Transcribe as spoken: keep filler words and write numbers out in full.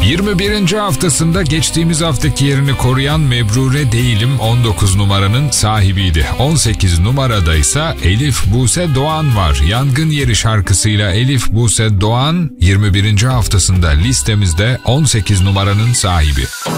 yirmi birinci haftasında geçtiğimiz haftaki yerini koruyan Mebrure Değilim on dokuz numaranın sahibiydi. on sekiz numarada ise Elif Buse Doğan var. Yangın Yeri şarkısıyla Elif Buse Doğan yirmi birinci haftasında listemizde on sekiz numaranın sahibi.